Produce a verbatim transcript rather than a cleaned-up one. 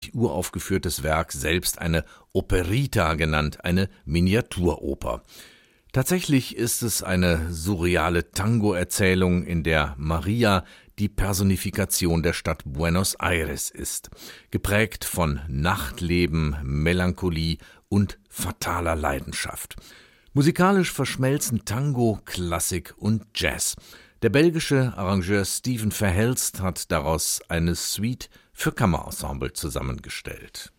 achtzehnhundertdreiundachtzig uraufgeführtes Werk, selbst eine Operita genannt, eine Miniaturoper. Tatsächlich ist es eine surreale Tango-Erzählung, in der Maria die Personifikation der Stadt Buenos Aires ist, geprägt von Nachtleben, Melancholie und fataler Leidenschaft. Musikalisch verschmelzen Tango, Klassik und Jazz. Der belgische Arrangeur Steven Verhelst hat daraus eine Suite für Kammerensemble zusammengestellt.